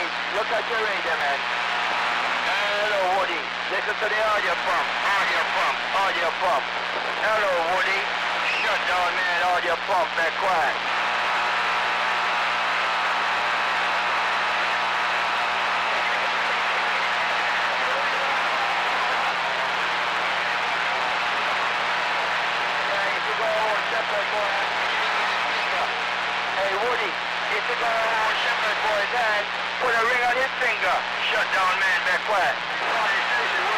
look at your radio, man. Hello, Woody. Listen to the audio pump. Audio pump. Audio pump. Hello, Woody. Shut down, man. Audio pump. Be quiet. Hey, Woody, if you go around Shepherd Boy's hand, put a ring on his finger. Shut down, man, be quiet.